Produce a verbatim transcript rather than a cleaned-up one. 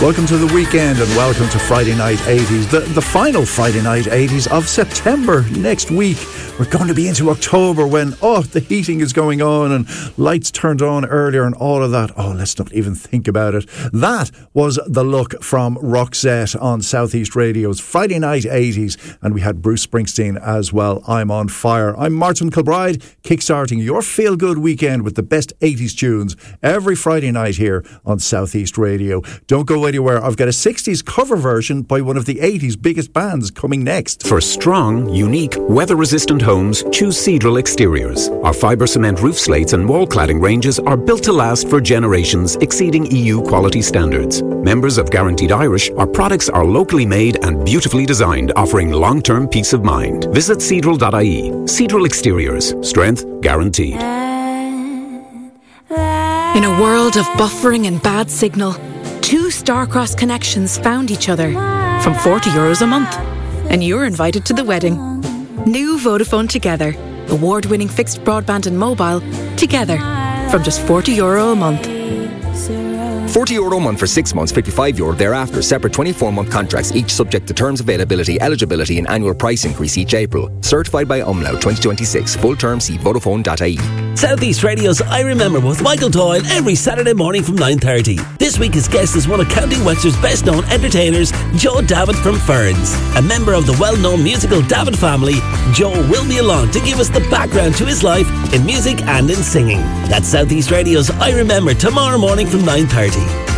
Welcome to the weekend and welcome to Friday Night eighties, the, the final Friday Night eighties of September. Next week, we're going to be into October when, oh, the heating is going on and lights turned on earlier and all of that. Oh, let's not even think about it. That was the look from Roxette on Southeast Radio's Friday Night eighties, and we had Bruce Springsteen as well. I'm on fire. I'm Martin Kilbride, kickstarting your feel-good weekend with the best eighties tunes every Friday night here on Southeast Radio. Don't go anywhere. I've got a sixties cover version by one of the eighties biggest bands coming next. For strong, unique, weather-resistant homes, choose Cedral Exteriors. Our fibre cement roof slates and wall cladding ranges are built to last for generations, exceeding E U quality standards. Members of Guaranteed Irish, our products are locally made and beautifully designed, offering long-term peace of mind. Visit cedral dot I E. Cedral Exteriors. Strength guaranteed. In a world of buffering and bad signal, two Starcross connections found each other from forty euros a month. And you're invited to the wedding. New Vodafone Together. Award-winning fixed broadband and mobile together from just forty euro a month. forty euro a month for six months, fifty-five euro thereafter. Separate twenty-four month contracts, each subject to terms, availability, eligibility and annual price increase each April. Certified by Umlaut twenty twenty-six. Full term, see vodafone dot I E. Southeast Radio's I Remember with Michael Doyle every Saturday morning from nine thirty. This week his guest is one of County Wexford's best known entertainers, Joe Davitt from Ferns. A member of the well-known musical Davitt family, Joe will be along to give us the background to his life in music and in singing. That's Southeast Radio's I Remember tomorrow morning from nine thirty.